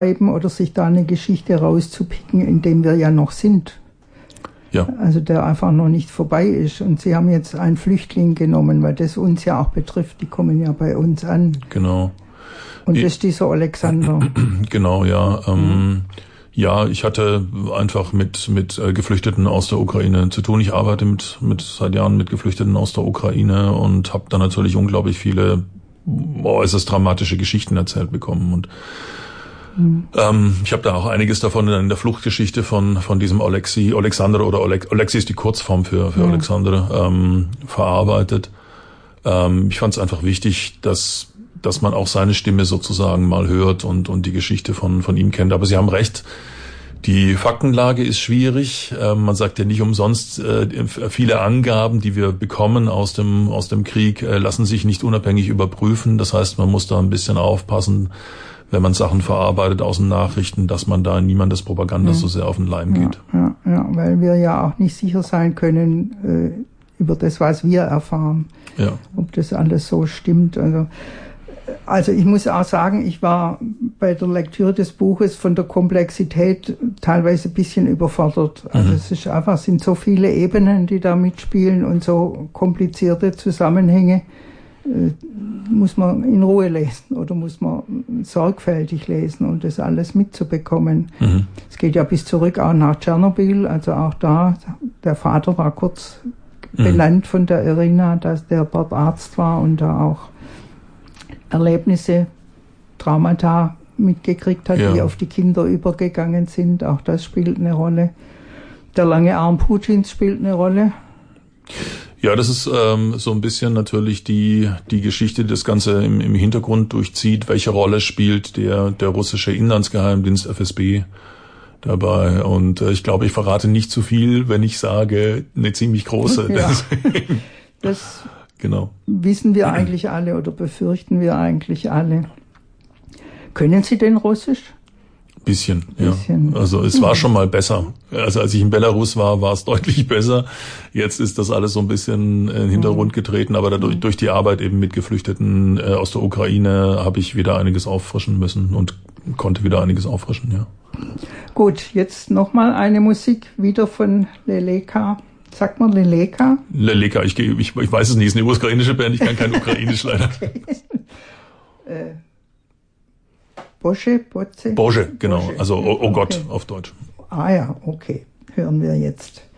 oder sich da eine Geschichte rauszupicken, in dem wir ja noch sind. Ja. Also der einfach noch nicht vorbei ist. Und Sie haben jetzt einen Flüchtling genommen, weil das uns ja auch betrifft. Die kommen ja bei uns an. Genau. Und das ist dieser Alexander. Genau, ja. Ja, ich hatte einfach mit Geflüchteten aus der Ukraine zu tun. Ich arbeite seit Jahren mit Geflüchteten aus der Ukraine und habe da natürlich unglaublich viele äußerst dramatische Geschichten erzählt bekommen. Und ich habe da auch einiges davon in der Fluchtgeschichte von diesem Alexander oder Alexi ist die Kurzform für Alexander, verarbeitet. Ich fand es einfach wichtig, dass man auch seine Stimme sozusagen mal hört und die Geschichte von ihm kennt. Aber Sie haben recht, die Faktenlage ist schwierig. Man sagt ja nicht umsonst, viele Angaben, die wir bekommen aus dem Krieg, lassen sich nicht unabhängig überprüfen. Das heißt, man muss da ein bisschen aufpassen, wenn man Sachen verarbeitet aus den Nachrichten, dass man da niemandes Propaganda so sehr auf den Leim geht. Ja, weil wir ja auch nicht sicher sein können über das, was wir erfahren, ob das alles so stimmt. Also ich muss auch sagen, ich war bei der Lektüre des Buches von der Komplexität teilweise ein bisschen überfordert. Also es ist einfach, sind so viele Ebenen, die da mitspielen und so komplizierte Zusammenhänge. Muss man in Ruhe lesen oder muss man sorgfältig lesen, um das alles mitzubekommen. Es geht ja bis zurück auch nach Tschernobyl, also auch da, der Vater war kurz benannt von der Irina, dass der dort Arzt war und da auch Erlebnisse, Traumata mitgekriegt hat, die auf die Kinder übergegangen sind. Auch das spielt eine Rolle. Der lange Arm Putins spielt eine Rolle. Ja, das ist so ein bisschen natürlich die Geschichte, die das Ganze im Hintergrund durchzieht. Welche Rolle spielt der russische Inlandsgeheimdienst FSB dabei? Und ich glaube, ich verrate nicht zu viel, wenn ich sage, eine ziemlich große. Ja. Das genau. Wissen wir eigentlich alle oder befürchten wir eigentlich alle. Können Sie denn Russisch? Bisschen, ja. Also es war schon mal besser. Also als ich in Belarus war es deutlich besser. Jetzt ist das alles so ein bisschen in den Hintergrund getreten, aber durch die Arbeit eben mit Geflüchteten aus der Ukraine habe ich wieder einiges auffrischen müssen und konnte wieder einiges auffrischen, ja. Gut, jetzt nochmal eine Musik, wieder von Leleka. Sagt man Leleka? Leleka, ich weiß es nicht, ist eine ukrainische Band, ich kann kein Ukrainisch leider. Boże, genau. Also, oh Gott, auf Deutsch. Ah ja, okay. Hören wir jetzt.